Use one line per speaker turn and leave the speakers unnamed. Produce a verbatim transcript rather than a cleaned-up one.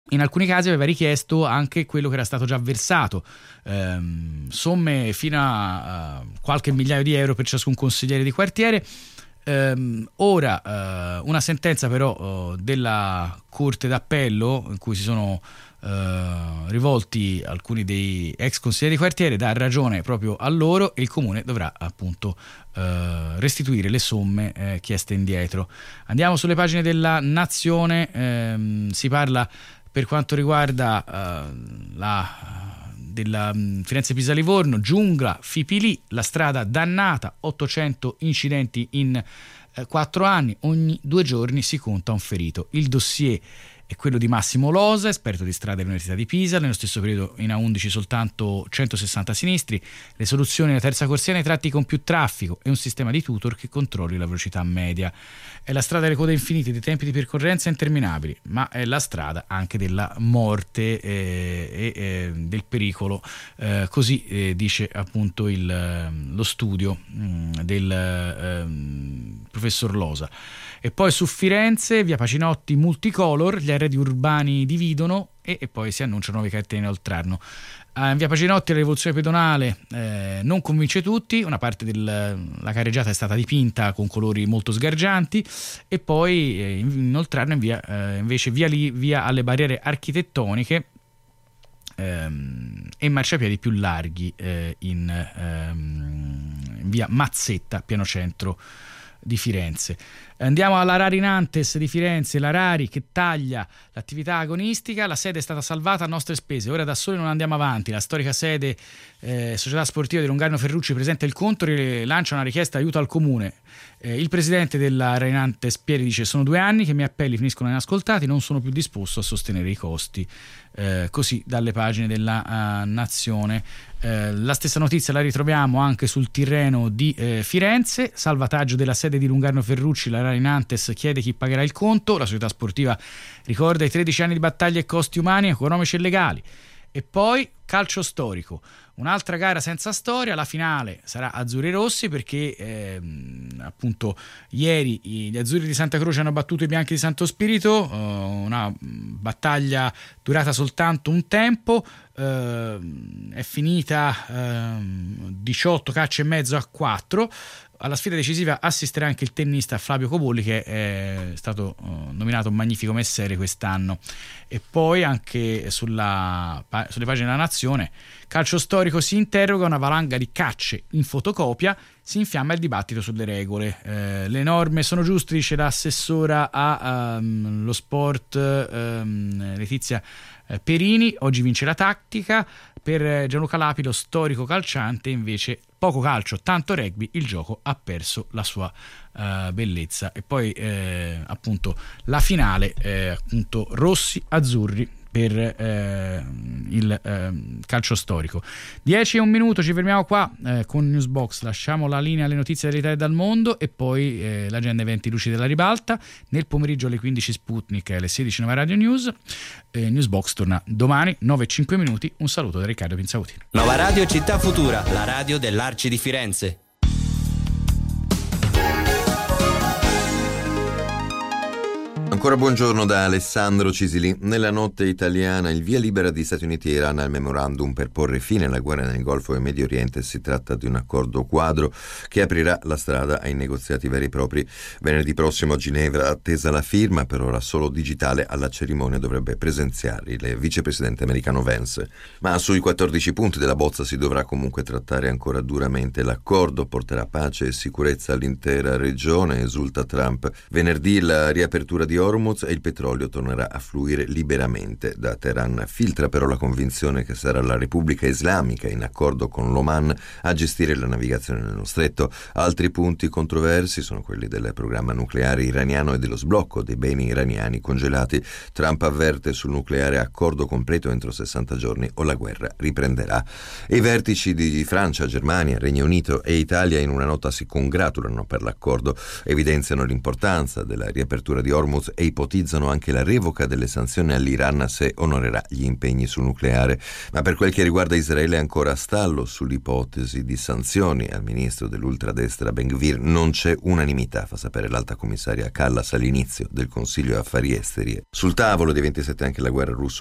in alcuni casi aveva richiesto anche quello che era stato già versato, ehm, somme fino a, a qualche migliaio di euro per ciascun consigliere di quartiere. Ehm, ora eh, una sentenza però eh, della Corte d'Appello, in cui si sono eh, rivolti alcuni dei ex consiglieri di quartiere, dà ragione proprio a loro, e il comune dovrà appunto eh, restituire le somme eh, chieste indietro. Andiamo sulle pagine della Nazione. Ehm, si parla, per quanto riguarda uh, la della um, Firenze-Pisa-Livorno, giungla, Fipili, la strada dannata, ottocento incidenti in quattro uh, anni, ogni due giorni si conta un ferito. Il dossier è quello di Massimo Losa, esperto di strade dell'Università di Pisa. Nello stesso periodo in A undici soltanto centosessanta sinistri. Le soluzioni della terza corsia nei tratti con più traffico e un sistema di tutor che controlli la velocità media. È la strada delle code infinite, dei tempi di percorrenza interminabili, ma è la strada anche della morte eh, e eh, del pericolo. Eh, così eh, dice appunto il, lo studio mh, del eh, professor Losa. E poi su Firenze, via Pacinotti multicolor, gli arredi urbani dividono e, e poi si annunciano nuovi cartelli in Oltrarno. In via Pacinotti la rivoluzione pedonale eh, non convince tutti, una parte della carreggiata è stata dipinta con colori molto sgargianti, e poi eh, in Oltrarno in via, eh, invece via, lì, via alle barriere architettoniche ehm, e marciapiedi più larghi eh, in, ehm, in via Mazzetta, piano centro di Firenze. Andiamo alla Rari Nantes di Firenze, la Rari che taglia l'attività agonistica. La sede è stata salvata a nostre spese, ora da soli non andiamo avanti. La storica sede eh, società sportiva di Longarno Ferrucci presenta il conto e lancia una richiesta aiuto al comune. Eh, il presidente della Rari Nantes Pieri dice: sono due anni che i miei appelli finiscono inascoltati, non sono più disposto a sostenere i costi. Eh, così dalle pagine della uh, Nazione. Eh, la stessa notizia la ritroviamo anche sul Tirreno di eh, Firenze, salvataggio della sede di Longarno Ferrucci, la Rari Nantes chiede chi pagherà il conto. La società sportiva ricorda i tredici anni di battaglie e costi umani, economici e legali. E poi calcio storico, un'altra gara senza storia. La finale sarà azzurri e rossi perché ehm, appunto ieri gli azzurri di Santa Croce hanno battuto i bianchi di Santo Spirito, eh, una battaglia durata soltanto un tempo, eh, è finita eh, diciotto calci e mezzo a quattro. Alla sfida decisiva assisterà anche il tennista Flavio Cobolli, che è stato uh, nominato un magnifico mestiere quest'anno. E poi anche sulla, pa- sulle pagine della Nazione, calcio storico si interroga, una valanga di cacce in fotocopia, si infiamma il dibattito sulle regole. Eh, le norme sono giuste, dice l'assessora allo um, sport um, Letizia Perini. Oggi vince la tattica. Per Gianluca Lapi, lo storico calciante, invece poco calcio, tanto rugby, il gioco ha perso la sua uh, bellezza. E poi eh, appunto la finale, eh, appunto rossi-azzurri per eh, il eh, calcio storico. dieci e un minuto, ci fermiamo qua eh, con Newsbox, lasciamo la linea alle notizie dall'Italia e dal mondo e poi eh, l'agenda eventi luci della ribalta. Nel pomeriggio alle quindici Sputnik e alle sedici Nova Radio News. eh, Newsbox torna domani nove e cinque minuti. Un saluto da Riccardo Pinzauti.
Nova Radio Città Futura, la radio dell'Arci di Firenze.
Ancora buongiorno da Alessandro Cisili. Nella notte italiana il via libera di Stati Uniti e Iran al memorandum per porre fine alla guerra nel Golfo e Medio Oriente. Si tratta di un accordo quadro che aprirà la strada ai negoziati veri e propri. Venerdì prossimo a Ginevra attesa la firma, per ora solo digitale. Alla cerimonia dovrebbe presenziare il vicepresidente americano Vance. Ma sui quattordici punti della bozza si dovrà comunque trattare ancora duramente. L'accordo porterà pace e sicurezza all'intera regione, esulta Trump. Venerdì la riapertura di Hormuz e il petrolio tornerà a fluire liberamente da Teheran. Filtra però la convinzione che sarà la Repubblica Islamica, in accordo con l'Oman, a gestire la navigazione nello stretto. Altri punti controversi sono quelli del programma nucleare iraniano e dello sblocco dei beni iraniani congelati. Trump avverte sul nucleare: accordo completo entro sessanta giorni o la guerra riprenderà. E i vertici di Francia, Germania, Regno Unito e Italia in una nota si congratulano per l'accordo, evidenziano l'importanza della riapertura di Hormuz Lavrov e ipotizzano anche la revoca delle sanzioni all'Iran se onorerà gli impegni sul nucleare. Ma per quel che riguarda Israele è ancora a stallo sull'ipotesi di sanzioni. Al ministro dell'ultradestra Ben Gvir non c'è unanimità, fa sapere l'alta commissaria Callas all'inizio del Consiglio Affari Esteri. Sul tavolo dei ventisette anche la guerra russo